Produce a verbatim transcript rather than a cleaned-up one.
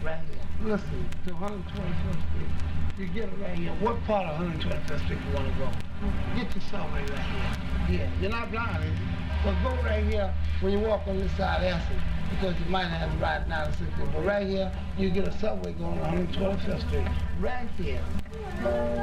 Right here. Listen, to one twenty-fifth Street. You get it right here. What part of one twenty-fifth Street you want to go? Get your subway right here. Yeah, you're not blind, is you? But go right here when you walk on this side of Essex, because you might have to ride down the sixty. But right here, you get a subway going on one twenty-fifth Street. Right here.